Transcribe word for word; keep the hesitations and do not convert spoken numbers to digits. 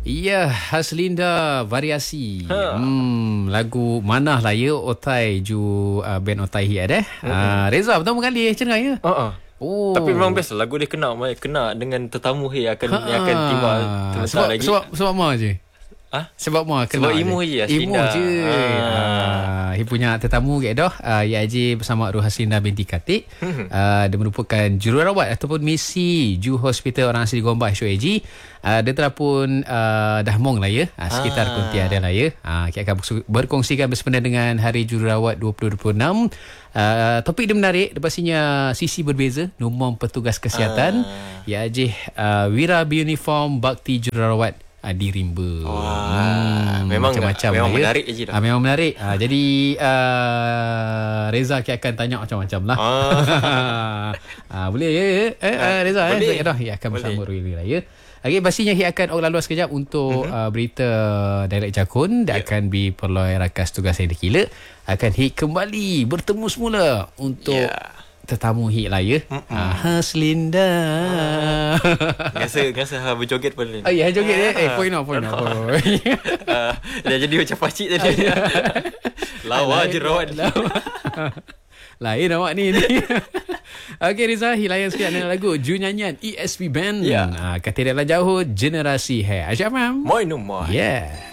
Ya, Haslinda variasi. Ha. Hmm, lagu Manah lah ya Otai ju uh, band Otai hi ada. Mm-hmm. Uh, Reza pertama kali cengai ya. Uh-uh. Oh. Tapi memang best lagu dia kena kena dengan tetamu he akan ha. yang akan tiba sebentar sebab, lagi. Sebab sebab mau je. Ah, sebab mau sebab imo je Imo je. Ah. Uh, dia punya tetamu ke dah. Uh, ya Haji bersama Ruh Haslinda binti Katik. uh, dia merupakan jururawat ataupun misi Ju Hospital Orang Asli Gombak H O A G. Uh, dia telah pun uh, dah mong lah ya. Uh, sekitar Ah. pun tiada lah ya. Uh, kita akan berkongsikan bersempena dengan Hari Jururawat dua ribu dua puluh enam. Uh, topik dia menarik. Pastinya sisi berbeza. Nombor petugas kesihatan. Ah. Ya Haji uh, Wira Uniform Bakti Jururawat di Rimba. Wah, hmm, memang macam-macam memang lah, menarik ya. je dah. Ah, memang menarik. Ah, jadi uh, Reza akan tanya macam-macam lah. Ah. ah, boleh ya, ya. Eh, uh, Reza boleh. eh, dah ya akan bersama Ruli lah ya. Okey, pastinya ia akan orang lalu sekejap untuk uh-huh. uh, berita Direct Jakun dan yeah. akan diperoleh rakas tugas yang dikila akan hit kembali bertemu semula untuk yeah. tetamu hit lah ya. Ah, Haslinda. Rasa rasa ha berjoget pun. Oh ya, joget eh. Eh, point out, point out. uh, Dah jadi macam pakcik tadi. Lawa je rawat. Lain awak ni. Okey Riza, hilayan sikit dengan lagu Ju nyanyian E S P Band. Ya. Ah, kata dia lah jauh generasi hai. Asyam. Moi no moi. Yeah.